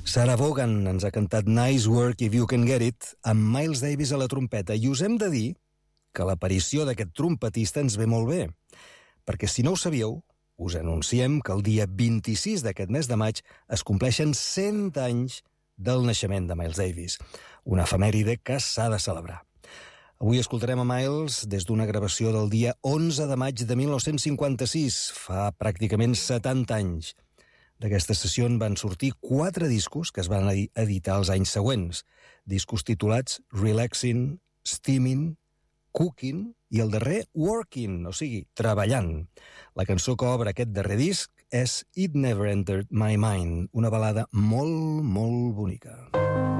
Sarah Vaughan ens ha cantat Nice Work If You Can Get It amb Miles Davis a la trompeta, i us hem de dir que l'aparició d'aquest trompetista ens ve molt bé, perquè si no ho sabíeu, us anunciem que el dia 26 d'aquest mes de maig es compleixen 100 anys del naixement de Miles Davis, una efemèride que s'ha de celebrar. Avui escoltarem a Miles des d'una gravació del dia 11 de maig de 1956, fa pràcticament 70 anys. D'aquesta sessió en van sortir 4 discos que es van editar els anys següents, discos titulats Relaxing, Steaming, Cooking i el darrer Working, o sigui, treballant. La cançó que obre aquest darrer disc és It Never Entered My Mind, una balada molt, molt bonica.